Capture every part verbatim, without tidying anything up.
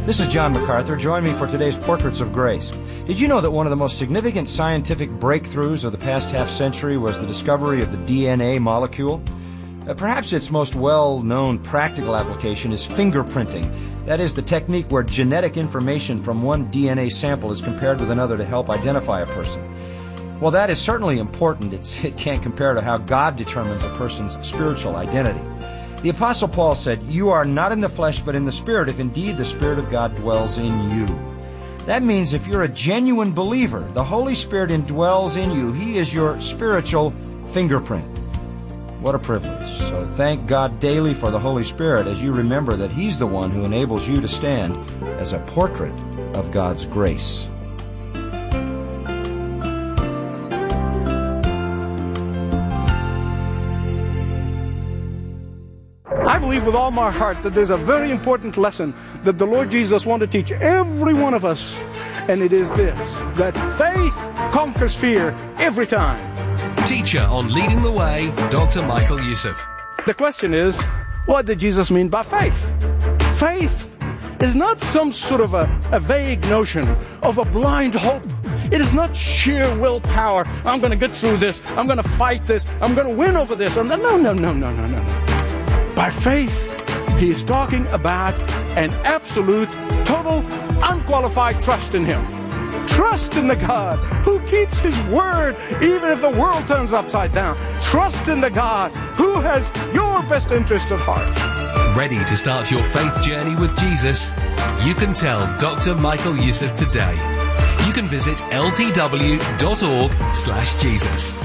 This is John MacArthur. Join me for today's Portraits of Grace. Did you know that one of the most significant scientific breakthroughs of the past half century was the discovery of the D N A molecule? Uh, perhaps its most well-known practical application is fingerprinting. That is the technique where genetic information from one D N A sample is compared with another to help identify a person. While that is certainly important, it's, it can't compare to how God determines a person's spiritual identity. The Apostle Paul said, "You are not in the flesh, but in the Spirit, if indeed the Spirit of God dwells in you." That means if you're a genuine believer, the Holy Spirit indwells in you. He is your spiritual fingerprint. What a privilege. So thank God daily for the Holy Spirit as you remember that He's the one who enables you to stand as a portrait of God's grace. I believe with all my heart that there's a very important lesson that the Lord Jesus wanted to teach every one of us, and it is this, that faith conquers fear every time. Teacher on Leading the Way, Doctor Michael Youssef. The question is, what did Jesus mean by faith? Faith is not some sort of a, a vague notion of a blind hope. It is not sheer willpower. I'm going to get through this. I'm going to fight this. I'm going to win over this. No, no, no, no, no, no, no. By faith, he is talking about an absolute, total, unqualified trust in Him. Trust in the God who keeps His word even if the world turns upside down. Trust in the God who has your best interest at heart. Ready to start your faith journey with Jesus? You can tell Doctor Michael Youssef today. You can visit l t w dot org slash Jesus.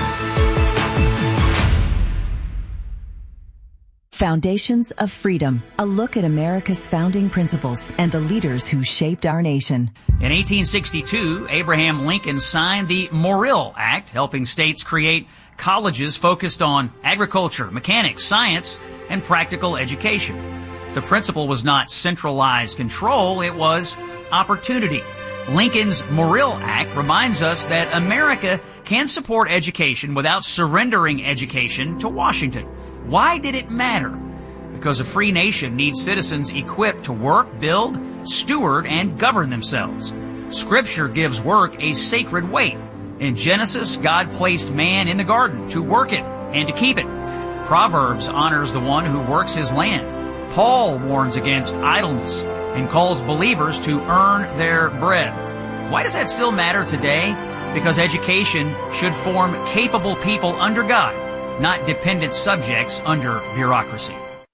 Foundations of Freedom, a look at America's founding principles and the leaders who shaped our nation. In eighteen sixty-two, Abraham Lincoln signed the Morrill Act, helping states create colleges focused on agriculture, mechanics, science, and practical education. The principle was not centralized control, it was opportunity. Lincoln's Morrill Act reminds us that America can support education without surrendering education to Washington. Why did it matter? Because a free nation needs citizens equipped to work, build, steward, and govern themselves. Scripture gives work a sacred weight. In Genesis, God placed man in the garden to work it and to keep it. Proverbs honors the one who works his land. Paul warns against idleness and calls believers to earn their bread. Why does that still matter today? Because education should form capable people under God, not dependent subjects under bureaucracy.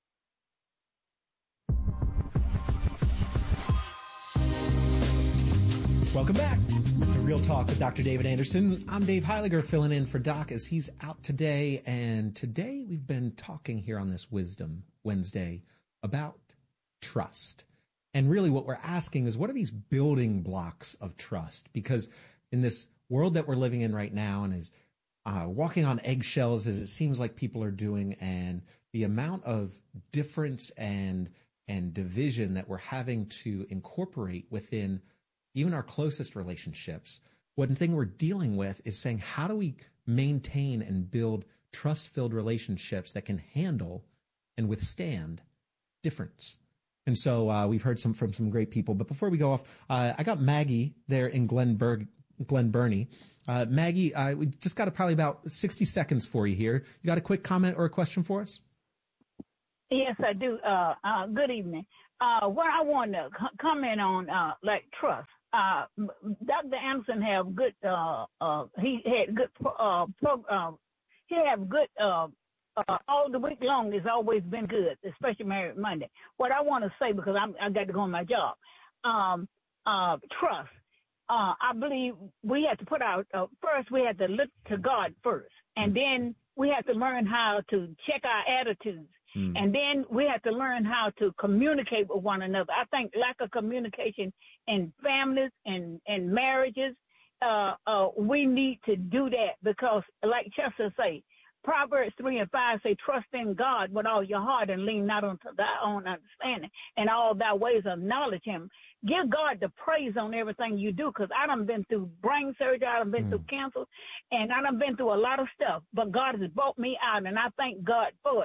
Welcome back to Real Talk with Doctor David Anderson. I'm Dave Heiliger, filling in for Doc as he's out today. And today we've been talking here on this Wisdom Wednesday about trust. And really what we're asking is, what are these building blocks of trust? Because in this world that we're living in right now, and as Uh, walking on eggshells as it seems like people are doing, and the amount of difference and and division that we're having to incorporate within even our closest relationships. One thing we're dealing with is saying, how do we maintain and build trust-filled relationships that can handle and withstand difference? And so uh, we've heard some from some great people. But before we go off, uh, I got Maggie there in Glenberg, Glen Burnie. Uh, Maggie, uh, we just got a, probably about sixty seconds for you here. You got a quick comment or a question for us? Yes, I do. Uh, uh, good evening. Uh, what I want to c- comment on, uh, like trust. Uh, Doctor Anderson have good. Uh, uh, he had good. Uh, pro, uh, he have good. Uh, uh, all the week long, it's always been good, especially Married Monday. What I want to say, because I'm, I got to go on my job. Um, uh, trust. Uh, I believe we have to put out, uh, first we have to look to God first, and then we have to learn how to check our attitudes, mm. and then we have to learn how to communicate with one another. I think lack of communication in families and, and marriages, uh, uh, we need to do that, because like Chester say, Proverbs three and five say, trust in God with all your heart and lean not unto thy own understanding, and all thy ways acknowledge Him. Give God the praise on everything you do, because I done been through brain surgery, I done been mm. through cancer, and I done been through a lot of stuff, but God has brought me out, and I thank God for it.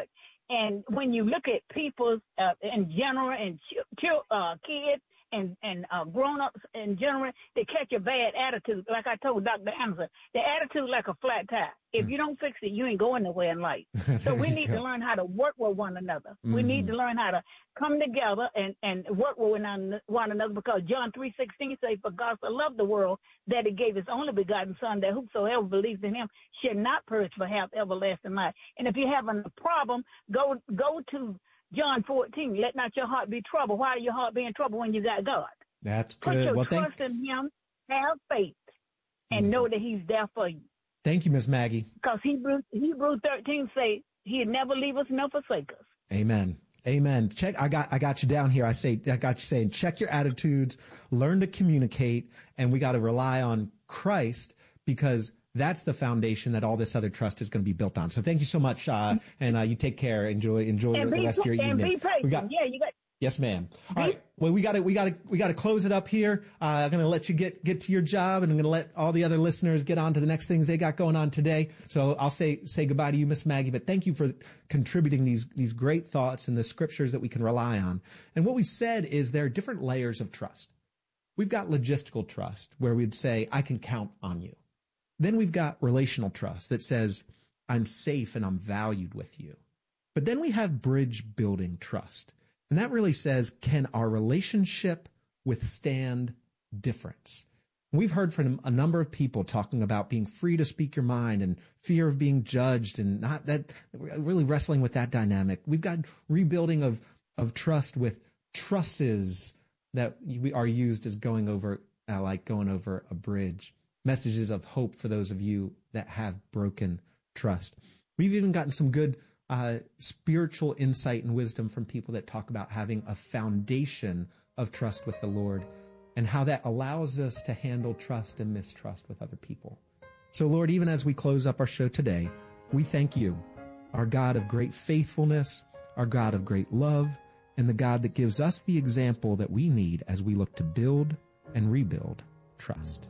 And when you look at people uh, in general and ch- ch- uh, kids and, and uh, grown-ups in general, they catch a bad attitude. Like I told Doctor Anderson, the attitude like a flat tire. If you don't fix it, you ain't going nowhere in life. So we need to learn how to work with one another. Mm-hmm. We need to learn how to come together and, and work with one another, because John three sixteen says, for God so loved the world that he gave his only begotten son, that whosoever believes in him should not perish but have everlasting life. And if you're having a problem, go go to John fourteen. Let not your heart be troubled. Why are your heart being troubled when you got God? That's good. Put your well, trust thank- in him, have faith, and mm-hmm. know that he's there for you. Thank you, Miss Maggie. Because Hebrews Hebrew thirteen say he'd never leave us nor forsake us. Amen. Amen. Check. I got. I got you down here. I say. I got you saying. Check your attitudes. Learn to communicate, and we got to rely on Christ, because that's the foundation that all this other trust is going to be built on. So thank you so much, uh, and uh, you take care. Enjoy. Enjoy and the be, rest of your and evening. Be patient. We got. Yeah, you got. Yes, ma'am. All right. Well, we got to we got to we got to close it up here. Uh, I'm going to let you get get to your job, and I'm going to let all the other listeners get on to the next things they got going on today. So I'll say say goodbye to you, Miss Maggie. But thank you for contributing these these great thoughts and the scriptures that we can rely on. And what we said is there are different layers of trust. We've got logistical trust, where we'd say I can count on you. Then we've got relational trust that says I'm safe and I'm valued with you. But then we have bridge building trust. And that really says, can our relationship withstand difference? We've heard from a number of people talking about being free to speak your mind and fear of being judged, and not that really wrestling with that dynamic. We've got rebuilding of, of trust with trusses that are used as going over, uh, like going over a bridge. Messages of hope for those of you that have broken trust. We've even gotten some good Uh, spiritual insight and wisdom from people that talk about having a foundation of trust with the Lord, and how that allows us to handle trust and mistrust with other people. So, Lord, even as we close up our show today, we thank you, our God of great faithfulness, our God of great love, and the God that gives us the example that we need as we look to build and rebuild trust.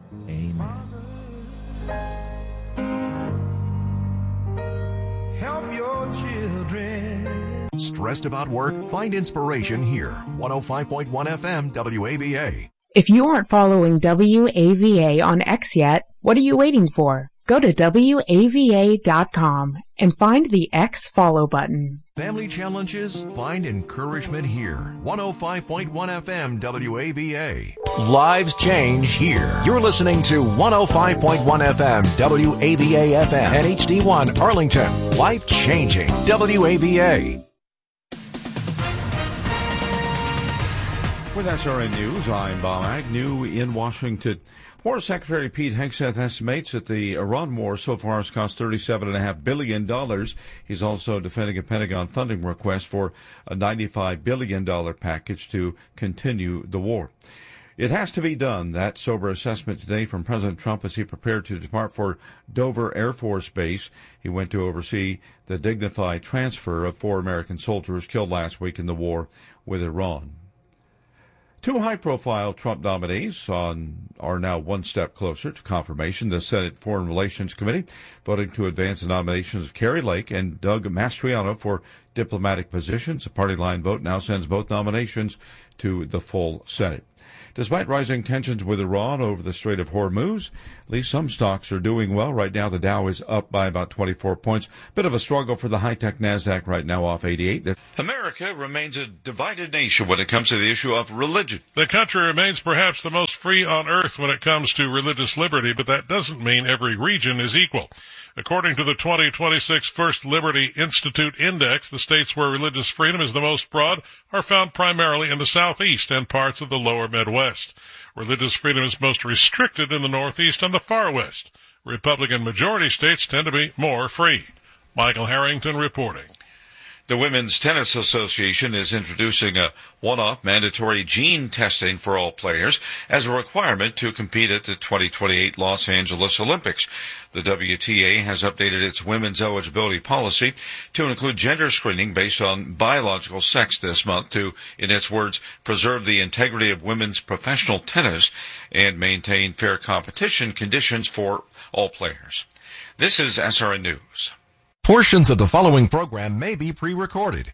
Amen. Help your children. Stressed about work? Find inspiration here. one oh five point one F M W A B A. If you aren't following W A V A on X yet, what are you waiting for? Go to W A V A dot com and find the X follow button. Family challenges? Find encouragement here. one oh five point one F M W A V A. Lives change here. You're listening to one oh five point one F M W A V A F M and H D one Arlington. Life changing. W A V A. With S R N News, I'm Bob Agnew in Washington. War Secretary Pete Hegseth estimates that the Iran war so far has cost thirty-seven point five billion dollars. He's also defending a Pentagon funding request for a ninety-five billion dollars package to continue the war. It has to be done. That sober assessment today from President Trump as he prepared to depart for Dover Air Force Base. He went to oversee the dignified transfer of four American soldiers killed last week in the war with Iran. Two high-profile Trump nominees on, are now one step closer to confirmation. The Senate Foreign Relations Committee voting to advance the nominations of Kari Lake and Doug Mastriano for diplomatic positions. A party line vote now sends both nominations to the full Senate. Despite rising tensions with Iran over the Strait of Hormuz, at least some stocks are doing well. Right now, the Dow is up by about twenty-four points. Bit of a struggle for the high-tech NASDAQ right now, off eighty-eight. America remains a divided nation when it comes to the issue of religion. The country remains perhaps the most free on earth when it comes to religious liberty, but that doesn't mean every region is equal. According to the twenty twenty-six First Liberty Institute Index, the states where religious freedom is the most broad are found primarily in the Southeast and parts of the lower Midwest. Religious freedom is most restricted in the Northeast and the far West. Republican majority states tend to be more free. Michael Harrington reporting. The Women's Tennis Association is introducing a one-off mandatory gene testing for all players as a requirement to compete at the twenty twenty-eight Los Angeles Olympics. The W T A has updated its women's eligibility policy to include gender screening based on biological sex this month to, in its words, preserve the integrity of women's professional tennis and maintain fair competition conditions for all players. This is S R N News. Portions of the following program may be pre-recorded.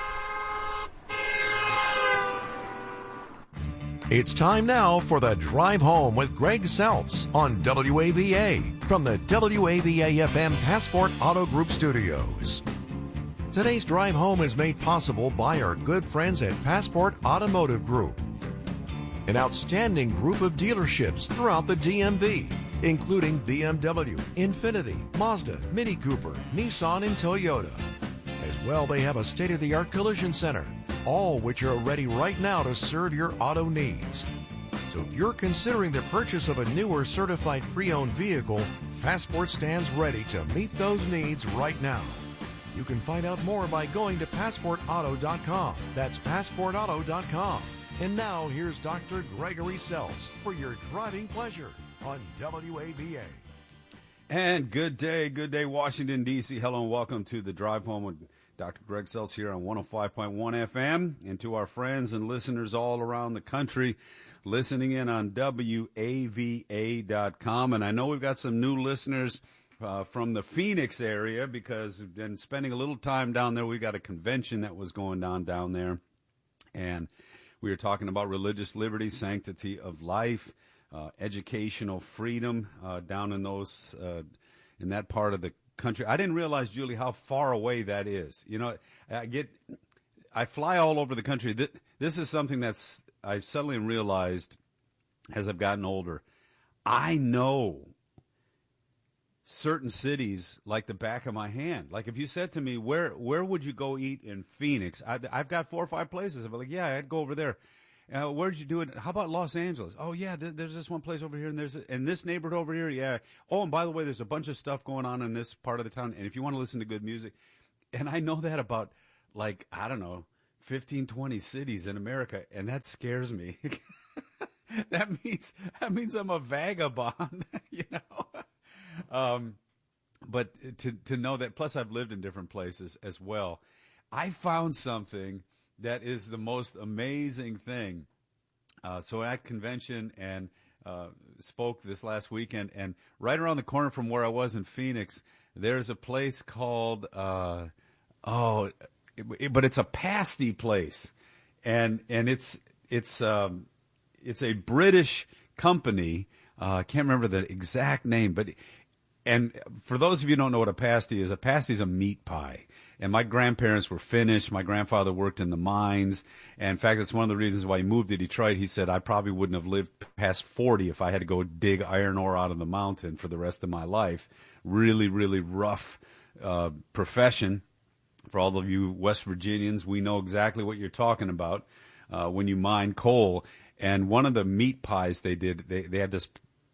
It's time now for the Drive Home with Greg Seltz on W A V A from the W A V A F M Passport Auto Group studios. Today's Drive Home is made possible by our good friends at Passport Automotive Group, an outstanding group of dealerships throughout the D M V, including B M W, Infiniti, Mazda, Mini Cooper, Nissan, and Toyota. As well, they have a state-of-the-art collision center, all which are ready right now to serve your auto needs. So if you're considering the purchase of a new or certified pre-owned vehicle, Passport stands ready to meet those needs right now. You can find out more by going to passport auto dot com. That's passport auto dot com. And now here's Doctor Gregory Seltz for your driving pleasure on W A V A. And good day, good day, Washington, D C Hello and welcome to the Drive Home with Doctor Greg Seltz here on one oh five point one F M, and to our friends and listeners all around the country listening in on W A V A dot com. And I know we've got some new listeners uh, from the Phoenix area because we've been spending a little time down there. We got a convention that was going on down there, and we were talking about religious liberty, sanctity of life, uh, educational freedom uh, down in those uh, in that part of the country. I didn't realize, Julie, how far away that is. You know, I get, I fly all over the country. This is something that's I've suddenly realized as I've gotten older. I know certain cities like the back of my hand. Like if you said to me, where where would you go eat in Phoenix? I, I've got four or five places. I'm like, yeah, I'd go over there. Uh, where'd you do it? How about Los Angeles? Oh, yeah, th- there's this one place over here, and there's in this neighborhood over here, yeah. Oh, and by the way, there's a bunch of stuff going on in this part of the town, and if you want to listen to good music, and I know that about, like, I don't know, fifteen, twenty cities in America, and that scares me. that means that means I'm a vagabond, you know. Um, but to to know that, plus I've lived in different places as well. I found something that is the most amazing thing. Uh, so at convention and uh, spoke this last weekend, and right around the corner from where I was in Phoenix, there's a place called, uh, oh, it, it, but it's a pasty place, and and it's it's um, it's a British company. Uh, I can't remember the exact name, but. And for those of you who don't know what a pasty is, a pasty is a meat pie. And my grandparents were Finnish. My grandfather worked in the mines. And in fact, that's one of the reasons why he moved to Detroit. He said, I probably wouldn't have lived past forty if I had to go dig iron ore out of the mountain for the rest of my life. Really, really rough uh, profession. For all of you West Virginians, we know exactly what you're talking about uh, when you mine coal. And one of the meat pies they did, they, they had this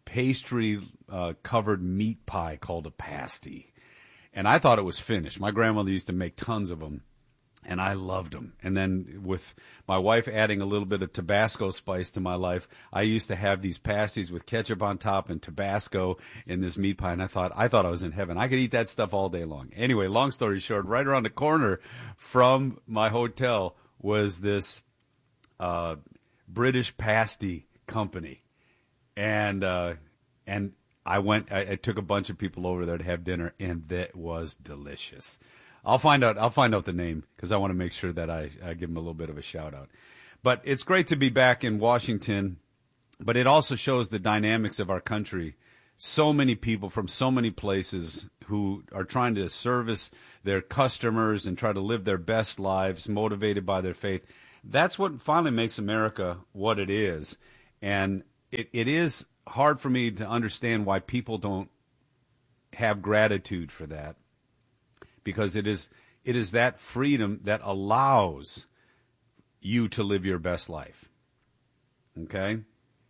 pastry uh, covered meat pie called a pasty, and I thought it was Finnish. My grandmother used to make tons of them, and I loved them. And then with my wife adding a little bit of Tabasco spice to my life, I used to have these pasties with ketchup on top and Tabasco in this meat pie, and I thought I thought I was in heaven. I could eat that stuff all day long. Anyway, long story short, right around the corner from my hotel was this uh, British pasty company. And uh, and I went. I, I took a bunch of people over there to have dinner, and that was delicious. I'll find out. I'll find out the name because I want to make sure that I, I give them a little bit of a shout out. But it's great to be back in Washington. But it also shows the dynamics of our country. So many people from so many places who are trying to service their customers and try to live their best lives, motivated by their faith. That's what finally makes America what it is, and. It it is hard for me to understand why people don't have gratitude for that, because it is it is that freedom that allows you to live your best life. Okay?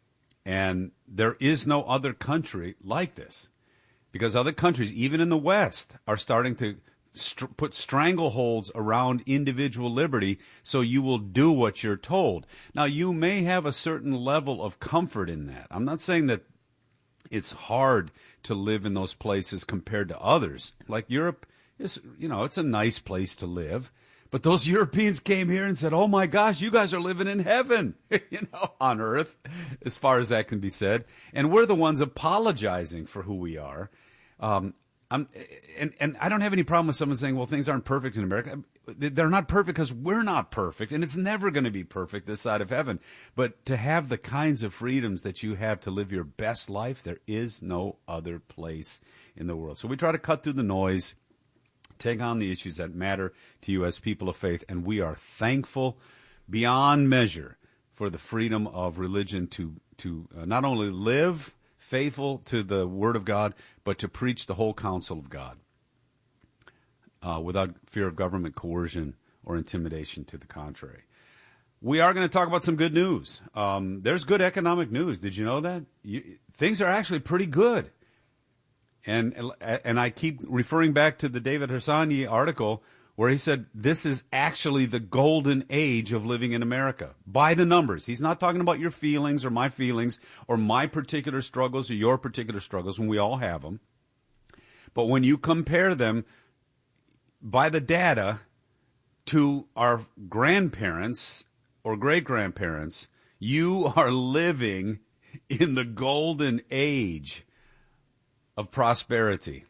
And there is no other country like this, because other countries, even in the West, are starting to str- put strangleholds around individual liberty so you will do what you're told. Now, you may have a certain level of comfort in that. I'm not saying that it's hard to live in those places compared to others. Like Europe is, you know, it's a nice place to live. But those Europeans came here and said, oh, my gosh, you guys are living in heaven, you know, on earth, as far as that can be said. And we're the ones apologizing for who we are. Um, I'm, and, and I don't have any problem with someone saying, well, things aren't perfect in America. They're not perfect because we're not perfect, and it's never going to be perfect this side of heaven. But to have the kinds of freedoms that you have to live your best life, there is no other place in the world. So we try to cut through the noise, take on the issues that matter to you as people of faith, and we are thankful beyond measure for the freedom of religion to, to uh, not only live faithful to the Word of God, but to preach the whole counsel of God uh, without fear of government coercion or intimidation to the contrary. We are going to talk about some good news. Um, there's good economic news. Did you know that? You, things are actually pretty good. And and I keep referring back to the David Harsanyi article where he said this is actually the golden age of living in America. By the numbers. He's not talking about your feelings or my feelings or my particular struggles or your particular struggles, when we all have them. But when you compare them by the data to our grandparents or great-grandparents, you are living in the golden age of prosperity.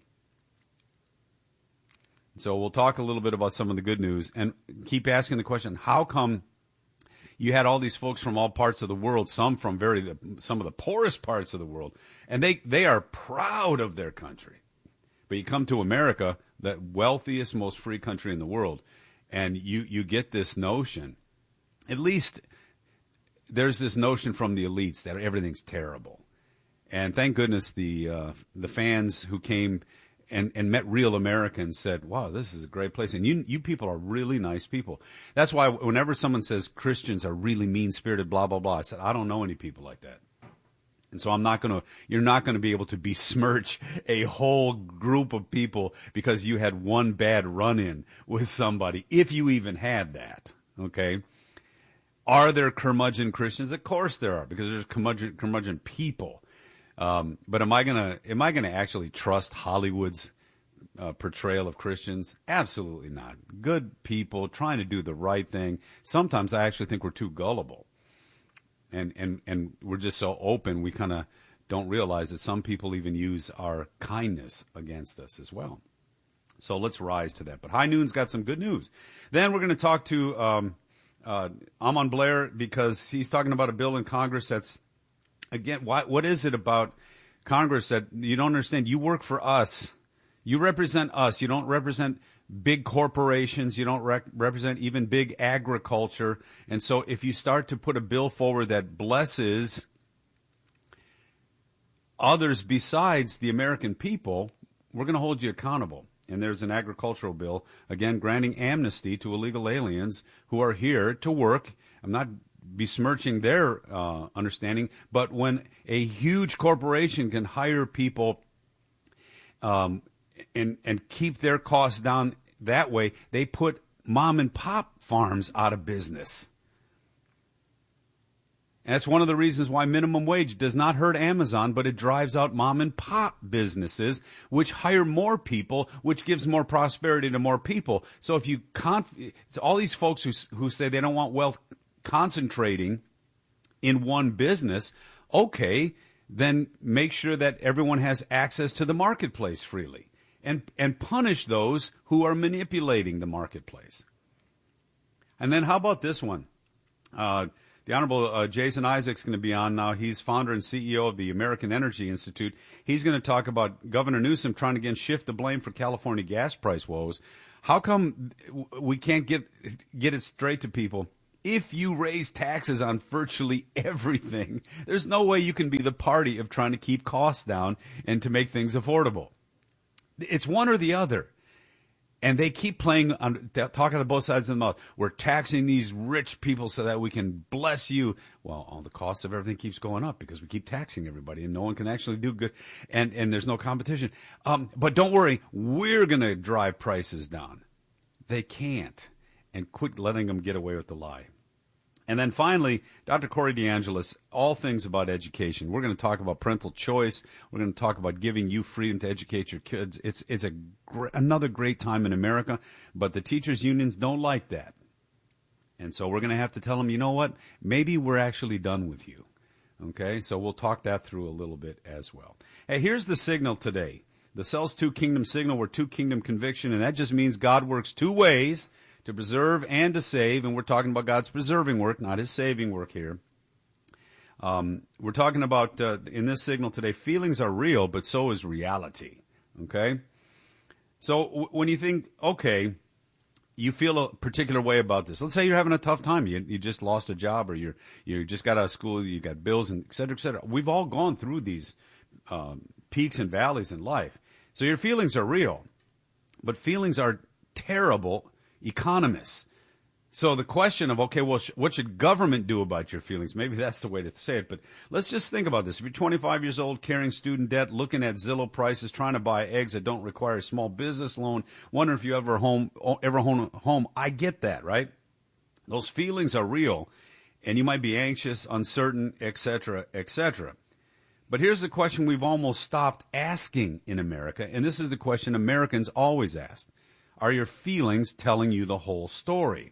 So we'll talk a little bit about some of the good news and keep asking the question, how come you had all these folks from all parts of the world, some from very some of the poorest parts of the world, and they, they are proud of their country. But you come to America, the wealthiest, most free country in the world, and you, you get this notion, at least there's this notion from the elites that everything's terrible. And thank goodness the uh, the fans who came and, and met real Americans said, wow, this is a great place. And you you people are really nice people. That's why whenever someone says Christians are really mean-spirited, blah, blah, blah, I said, I don't know any people like that. And so I'm not going to, you're not going to be able to besmirch a whole group of people because you had one bad run-in with somebody, if you even had that, okay? Are there curmudgeon Christians? Of course there are, because there's curmudgeon, curmudgeon people. Um, but am I gonna am I gonna actually trust Hollywood's uh, portrayal of Christians? Absolutely not. Good people trying to do the right thing. Sometimes I actually think we're too gullible, and and and we're just so open. We kind of don't realize that some people even use our kindness against us as well. So let's rise to that. But High Noon's got some good news. Then we're going to talk to um, uh, Amon Blair, because he's talking about a bill in Congress that's, again, why, what is it about Congress that you don't understand? You work for us. You represent us. You don't represent big corporations. You don't rec- represent even big agriculture. And so if you start to put a bill forward that blesses others besides the American people, we're going to hold you accountable. And there's an agricultural bill, again, granting amnesty to illegal aliens who are here to work. I'm not besmirching their uh, understanding, but when a huge corporation can hire people um, and and keep their costs down that way, they put mom and pop farms out of business. And that's one of the reasons why minimum wage does not hurt Amazon, but it drives out mom and pop businesses, which hire more people, which gives more prosperity to more people. So if you conf- all these folks who who say they don't want wealth concentrating in one business, okay, then make sure that everyone has access to the marketplace freely, and and punish those who are manipulating the marketplace. And then how about this one? Uh, the Honorable uh, Jason Isaac's going to be on now. He's founder and C E O of the American Energy Institute. He's going to talk about Governor Newsom trying to again shift the blame for California gas price woes. How come we can't get get it straight to people? If you raise taxes on virtually everything, there's no way you can be the party of trying to keep costs down and to make things affordable. It's one or the other. And they keep playing, on, talking on both sides of the mouth. We're taxing these rich people so that we can bless you. Well, all the cost of everything keeps going up because we keep taxing everybody, and no one can actually do good, and, and there's no competition. Um, but don't worry, we're going to drive prices down. They can't. And quit letting them get away with the lie. And then finally, Doctor Corey DeAngelis, all things about education. We're going to talk about parental choice. We're going to talk about giving you freedom to educate your kids. It's it's a gr- another great time in America, but the teachers' unions don't like that. And so we're going to have to tell them, you know what, maybe we're actually done with you. Okay, so we'll talk that through a little bit as well. Hey, here's the signal today. The cells two kingdom signal were two kingdom conviction, and that just means God works two ways, to preserve and to save, and we're talking about God's preserving work, not his saving work here. Um, we're talking about, uh, in this signal today, feelings are real, but so is reality, okay? So w- when you think, okay, you feel a particular way about this. Let's say you're having a tough time. You, you just lost a job, or you're, you just got out of school, you got bills, and et cetera, et cetera. We've all gone through these um, peaks and valleys in life. So your feelings are real, but feelings are terrible economists. So the question of, okay, well, sh- what should government do about your feelings? Maybe that's the way to say it, but let's just think about this. If you're twenty-five years old, carrying student debt, looking at Zillow prices, trying to buy eggs that don't require a small business loan, wondering if you ever home ever own a home, I get that, right? Those feelings are real, and you might be anxious, uncertain, et cetera, et cetera. But here's the question we've almost stopped asking in America, and this is the question Americans always ask. Are your feelings telling you the whole story?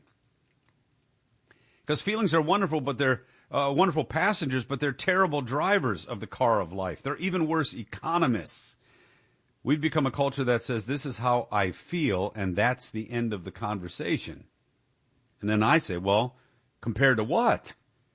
Because feelings are wonderful, but they're uh, wonderful passengers, but they're terrible drivers of the car of life. They're even worse economists. We've become a culture that says, this is how I feel, and that's the end of the conversation. And then I say, well, compared to what?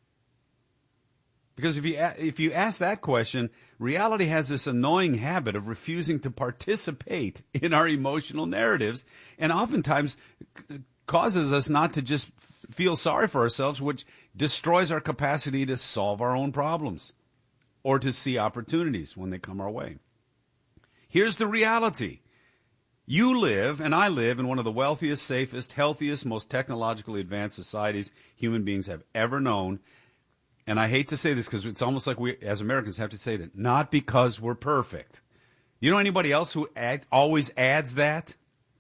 Because if you if you ask that question, reality has this annoying habit of refusing to participate in our emotional narratives, and oftentimes causes us not to just feel sorry for ourselves, which destroys our capacity to solve our own problems or to see opportunities when they come our way. Here's the reality. You live, and I live, in one of the wealthiest, safest, healthiest, most technologically advanced societies human beings have ever known. And I hate to say this because it's almost like we, as Americans, have to say that. Not because we're perfect. You know anybody else who add, always adds that?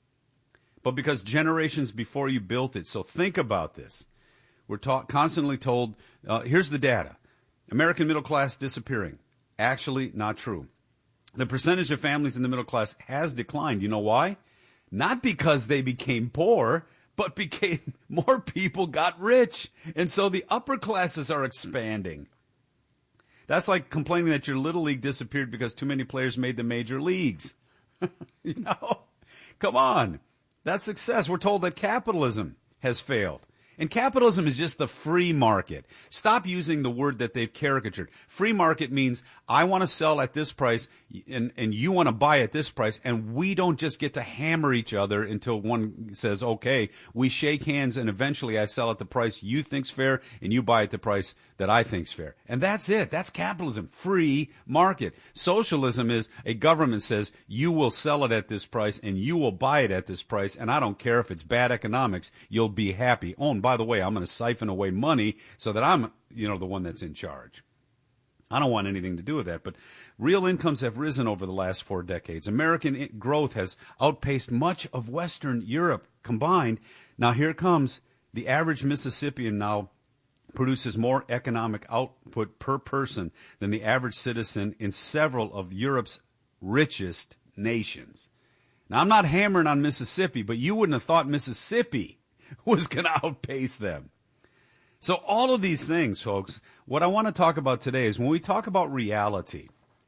But because generations before you built it. So think about this. We're ta- constantly told, uh, here's the data. American middle class disappearing. Actually, not true. The percentage of families in the middle class has declined. You know why? Not because they became poor, but became more people got rich. And so the upper classes are expanding. That's like complaining that your little league disappeared because too many players made the major leagues. You know, come on. That's success. We're told that capitalism has failed. And capitalism is just the free market. Stop using the word that they've caricatured. Free market means I want to sell at this price and, and you want to buy at this price, and we don't just get to hammer each other until one says, okay, we shake hands and eventually I sell at the price you think's fair and you buy at the price that I think's fair. And that's it. That's capitalism. Free market. Socialism is a government says you will sell it at this price and you will buy it at this price, and I don't care if it's bad economics, you'll be happy. Oh, and by the way, I'm going to siphon away money so that I'm, you know, the one that's in charge. I don't want anything to do with that, but real incomes have risen over the last four decades. American growth has outpaced much of Western Europe combined. Now here it comes. The average Mississippian now produces more economic output per person than the average citizen in several of Europe's richest nations. Now, I'm not hammering on Mississippi, but you wouldn't have thought Mississippi was going to outpace them. So all of these things, folks, what I want to talk about today is when we talk about reality,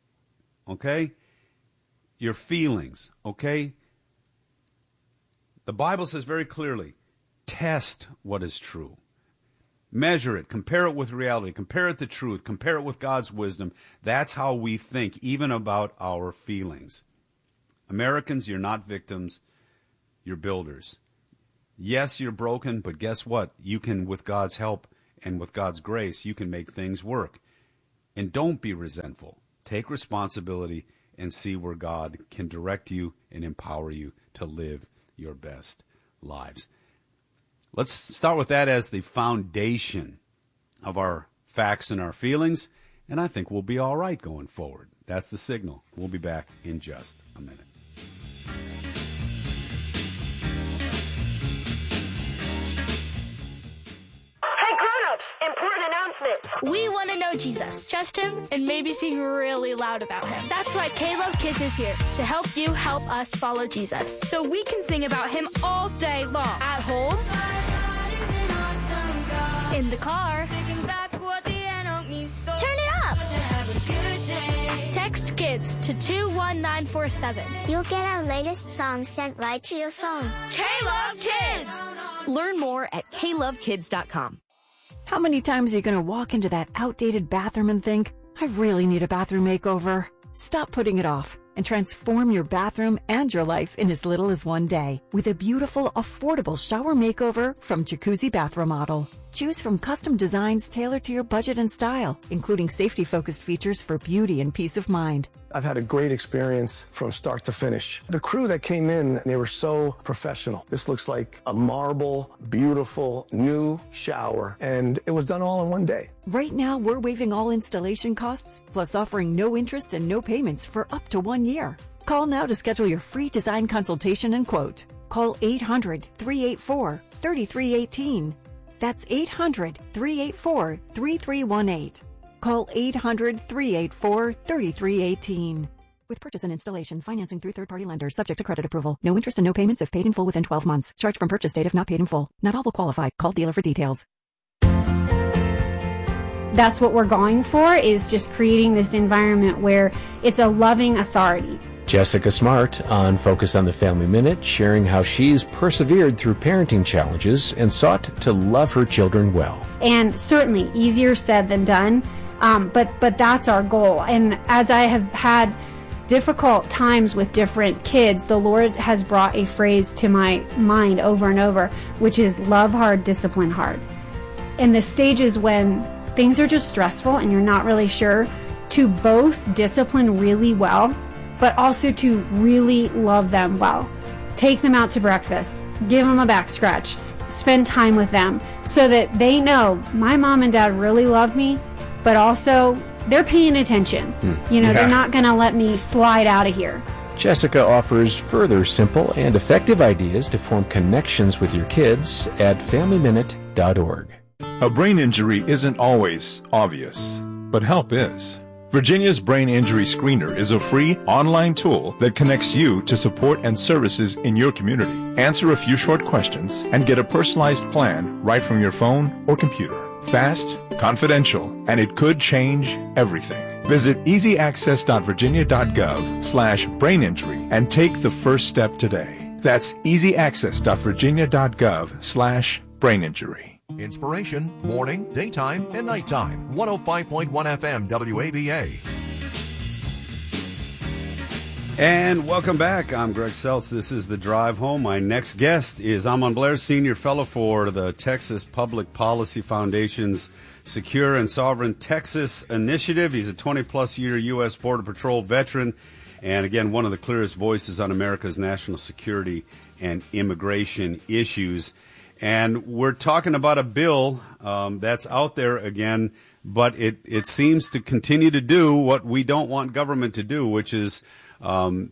okay, your feelings, okay, the Bible says very clearly, test what is true. Measure it, compare it with reality, compare it to truth, compare it with God's wisdom. That's how we think, even about our feelings. Americans, you're not victims, you're builders. Yes, you're broken, but guess what? You can, with God's help and with God's grace, you can make things work. And don't be resentful. Take responsibility and see where God can direct you and empower you to live your best lives. Let's start with that as the foundation of our facts and our feelings, and I think we'll be all right going forward. That's the signal. We'll be back in just a minute. Important announcement. We want to know Jesus, trust him, and maybe sing really loud about him. That's why K-Love Kids is here to help you help us follow Jesus. So we can sing about him all day long. At home, in the car, turn it up. Text Kids to two one nine four seven. You'll get our latest songs sent right to your phone. K-Love Kids! Learn more at k love kids dot com. How many times are you going to walk into that outdated bathroom and think, I really need a bathroom makeover? Stop putting it off and transform your bathroom and your life in as little as one day with a beautiful, affordable shower makeover from Jacuzzi Bath Remodel. Choose from custom designs tailored to your budget and style, including safety-focused features for beauty and peace of mind. I've had a great experience from start to finish. The crew that came in, they were so professional. This looks like a marble, beautiful, new shower, and it was done all in one day. Right now, we're waiving all installation costs, plus offering no interest and no payments for up to one year. Call now to schedule your free design consultation and quote. Call eight hundred, three eight four, three three one eight. That's eight hundred, three eight four, three three one eight. Call eight hundred, three eight four, three three one eight. With purchase and installation, financing through third-party lenders, subject to credit approval. No interest and no payments if paid in full within twelve months. Charge from purchase date if not paid in full. Not all will qualify. Call dealer for details. That's what we're going for, is just creating this environment where it's a loving authority. Jessica Smart on Focus on the Family Minute, sharing how she's persevered through parenting challenges and sought to love her children well. And certainly easier said than done, um, but but that's our goal. And as I have had difficult times with different kids, the Lord has brought a phrase to my mind over and over, which is love hard, discipline hard. In the stages when things are just stressful and you're not really sure, to both discipline really well, but also to really love them well. Take them out to breakfast, give them a back scratch, spend time with them so that they know my mom and dad really love me, but also they're paying attention. Mm. You know, yeah. They're not going to let me slide out of here. Jessica offers further simple and effective ideas to form connections with your kids at family minute dot org. A brain injury isn't always obvious, but help is. Virginia's Brain Injury Screener is a free online tool that connects you to support and services in your community. Answer a few short questions and get a personalized plan right from your phone or computer. Fast, confidential, and it could change everything. Visit easy access dot virginia dot gov slash brain injury and take the first step today. That's easy access dot virginia dot gov slash brain injury. Inspiration, morning, daytime, and nighttime. one oh five point one F M W A V A. And welcome back. I'm Greg Seltz. This is The Drive Home. My next guest is Amon Blair, Senior Fellow for the Texas Public Policy Foundation's Secure and Sovereign Texas Initiative. He's a twenty-plus year U S Border Patrol veteran and, again, one of the clearest voices on America's national security and immigration issues. And we're talking about a bill um, that's out there again, but it, it seems to continue to do what we don't want government to do, which is um,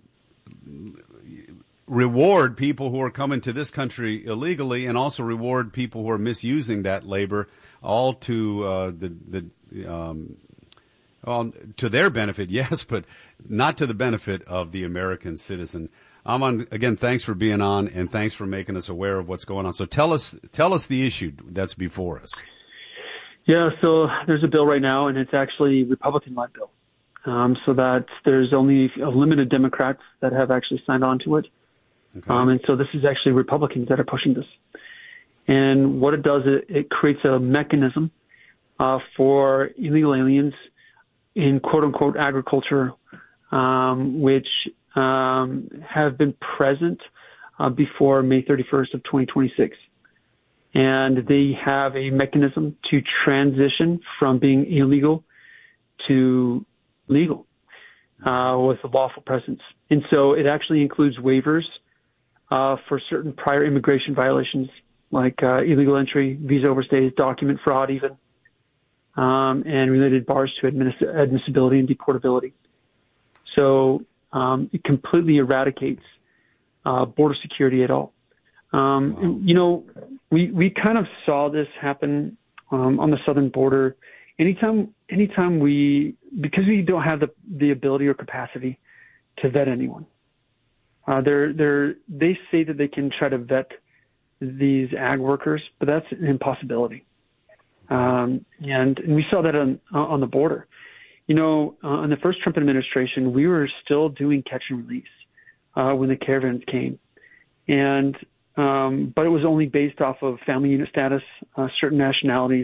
reward people who are coming to this country illegally and also reward people who are misusing that labor, all to uh, the, the um, well, to their benefit, yes, but not to the benefit of the American citizen. Amon, again, thanks for being on, and thanks for making us aware of what's going on. So tell us, tell us the issue that's before us. Yeah, so there's a bill right now, and it's actually a Republican-led bill. Um, so that there's only a limited Democrats that have actually signed on to it. Okay. Um, and so this is actually Republicans that are pushing this. And what it does, it, it creates a mechanism uh, for illegal aliens in quote-unquote agriculture, um, which um, have been present uh, before May thirty-first of twenty twenty-six. And they have a mechanism to transition from being illegal to legal uh, with a lawful presence. And so it actually includes waivers uh, for certain prior immigration violations like uh, illegal entry, visa overstays, document fraud even, um, and related bars to admiss- admissibility and deportability. So um, it completely eradicates uh, border security at all. Um, wow. and, you know, we, we kind of saw this happen um, on the southern border. Anytime, anytime we, because we don't have the, the ability or capacity to vet anyone, uh, they're, they're, they say that they can try to vet these ag workers, but that's an impossibility. Um, and, and we saw that on, on the border. you know, uh, in the first Trump administration, we were still doing catch and release uh, when the caravans came. And um, but it was only based off of family unit status, uh, certain nationalities,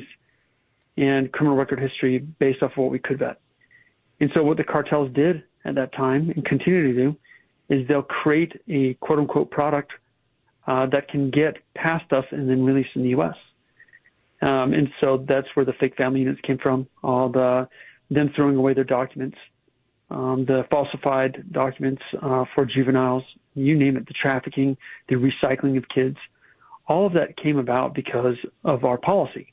and criminal record history based off of what we could vet. And so what the cartels did at that time and continue to do is they'll create a quote-unquote product uh, that can get past us and then released in the U S. Um, and so that's where the fake family units came from, all the them throwing away their documents, um, the falsified documents uh, for juveniles, you name it, the trafficking, the recycling of kids. All of that came about because of our policy.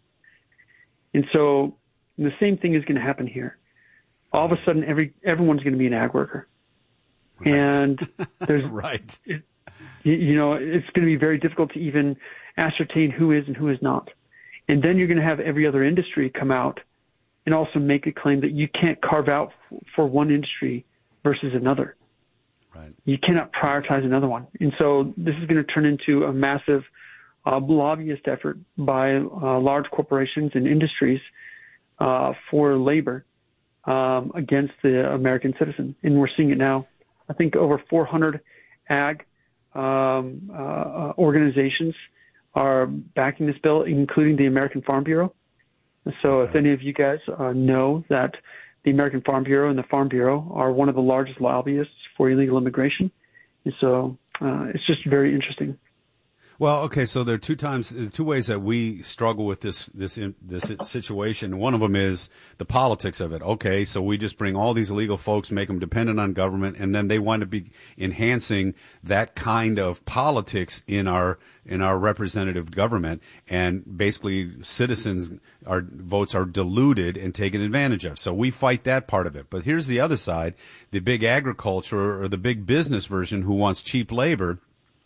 And so the same thing is going to happen here. All of a sudden, every everyone's going to be an ag worker. Right. And there's right. It, you know, it's going to be very difficult to even ascertain who is and who is not. And then you're going to have every other industry come out and also make a claim that you can't carve out f- for one industry versus another. Right. You cannot prioritize another one. And so this is going to turn into a massive uh, lobbyist effort by uh, large corporations and industries uh, for labor um, against the American citizen. And we're seeing it now. I think over four hundred ag um, uh, organizations are backing this bill, including the American Farm Bureau. So if any of you guys uh, know that the American Farm Bureau and the Farm Bureau are one of the largest lobbyists for illegal immigration. And so uh, it's just very interesting. Well, okay, so there are two times, two ways that we struggle with this this this situation. One of them is the politics of it. Okay, so we just bring all these illegal folks, make them dependent on government, and then they want to be enhancing that kind of politics in our in our representative government, and basically citizens' our votes are diluted and taken advantage of. So we fight that part of it. But here's the other side: the big agriculture or the big business version who wants cheap labor.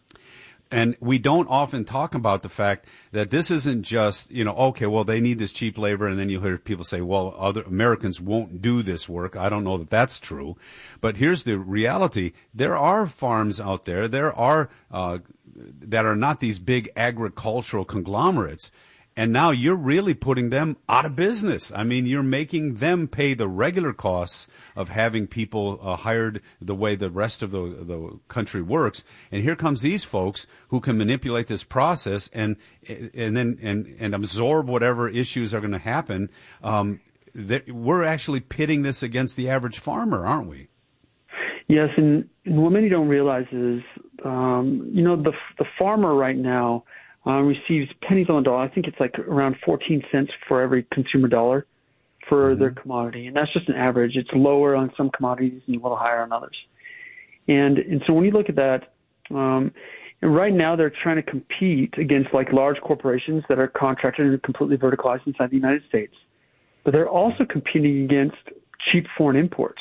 And we don't often talk about the fact that this isn't just, you know, okay, well, they need this cheap labor. And then you hear people say, well, other Americans won't do this work. I don't know that that's true. But here's the reality. There are farms out there. There are uh, that are not these big agricultural conglomerates. And now you're really putting them out of business. I mean, you're making them pay the regular costs of having people uh, hired the way the rest of the, the country works. And here comes these folks who can manipulate this process and and then and, and absorb whatever issues are going to happen. Um, we're actually pitting this against the average farmer, aren't we? Yes, and, and what many don't realize is, um, you know, the the farmer right now Uh, receives pennies on the dollar. I think it's like around fourteen cents for every consumer dollar for mm-hmm. their commodity. And that's just an average. It's lower on some commodities and a little higher on others. And and so when you look at that, um, and right now they're trying to compete against like large corporations that are contracted and completely verticalized inside the United States. But they're also competing against cheap foreign imports.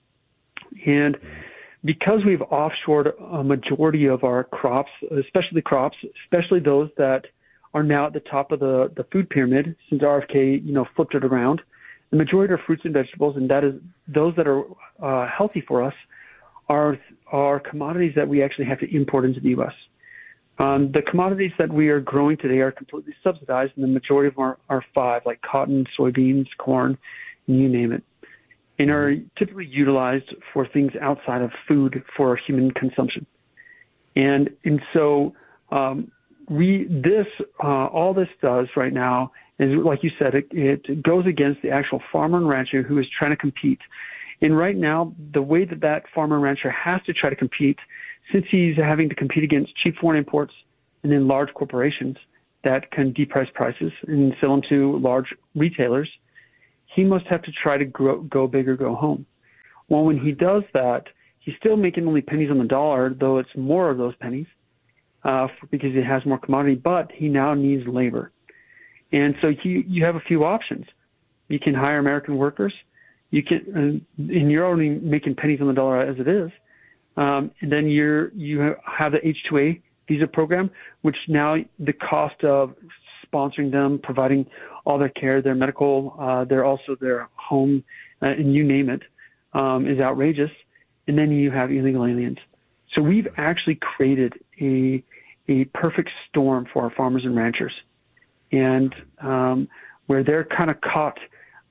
And because we've offshored a majority of our crops, especially crops, especially those that are now at the top of the, the food pyramid since R F K, you know, flipped it around, the majority are fruits and vegetables, and that is those that are uh, healthy for us are are commodities that we actually have to import into the U S. Um, the commodities that we are growing today are completely subsidized, and the majority of them are, are five, like cotton, soybeans, corn, you name it, and are typically utilized for things outside of food for human consumption. And and so um, we this uh, all this does right now is, like you said, it, it goes against the actual farmer and rancher who is trying to compete. And right now, the way that that farmer and rancher has to try to compete, since he's having to compete against cheap foreign imports and then large corporations that can deprice prices and sell them to large retailers, he must have to try to grow, go big or go home. Well, when he does that, he's still making only pennies on the dollar, though it's more of those pennies uh, because he has more commodity, but he now needs labor. And so you, you have a few options. You can hire American workers. You can, uh, and you're already making pennies on the dollar as it is. Um, and then you're, you have the H two A visa program, which now the cost of sponsoring them, providing all their care, their medical, uh, their also their home, uh, and you name it, um, is outrageous. And then you have illegal aliens. So we've actually created a a perfect storm for our farmers and ranchers, and um, where they're kind of caught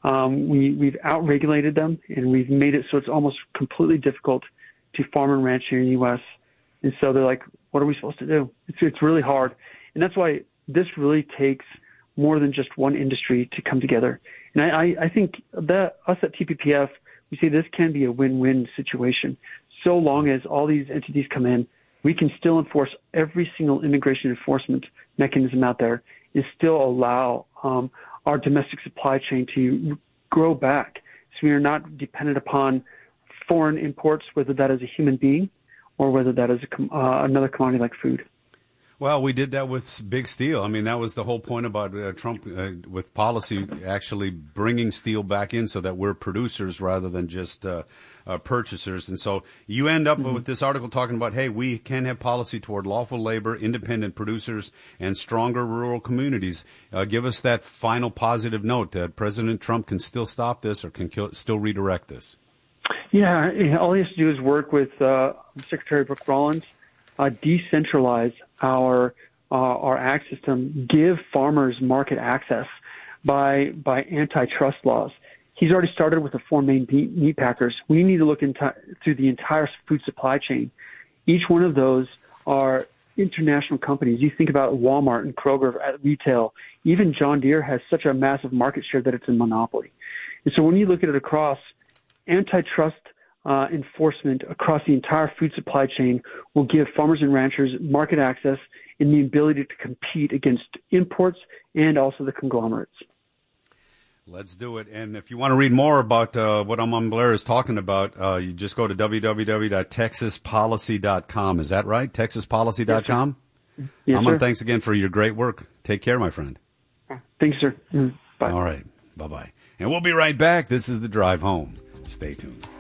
Um, we, we've out-regulated them, and we've made it so it's almost completely difficult to farm and ranch here in the U S. And so they're like, what are we supposed to do? It's, it's really hard. And that's why this really takes more than just one industry to come together. And I, I, I think that us at T P P F, we say this can be a win-win situation. So long as all these entities come in, we can still enforce every single immigration enforcement mechanism out there and still allow um, our domestic supply chain to grow back. So we are not dependent upon foreign imports, whether that is a human being or whether that is a, uh, another commodity like food. Well, we did that with big steel. I mean, that was the whole point about uh, Trump uh, with policy actually bringing steel back in so that we're producers rather than just uh, uh, purchasers. And so you end up mm-hmm. with this article talking about, hey, we can have policy toward lawful labor, independent producers, and stronger rural communities. Uh, give us that final positive note that President Trump can still stop this or can kill, still redirect this. Yeah, all he has to do is work with uh, Secretary Brooke Rollins, uh, decentralize our uh, our ag system, give farmers market access by by antitrust laws. He's already started with the four main meat packers. We need to look into through the entire food supply chain. Each one of those are international companies. You think about Walmart and Kroger at retail. Even John Deere has such a massive market share that it's a monopoly. And so when you look at it across, antitrust uh, enforcement across the entire food supply chain will give farmers and ranchers market access and the ability to compete against imports and also the conglomerates. Let's do it. And if you want to read more about uh, what Amon Blair is talking about, uh, you just go to w w w dot texas policy dot com. Is that right? texas policy dot com? Yes, yes, Amon, sir. thanks again for your great work. Take care, my friend. Thanks, sir. Bye. All right. Bye-bye. And we'll be right back. This is The Drive Home. Stay tuned.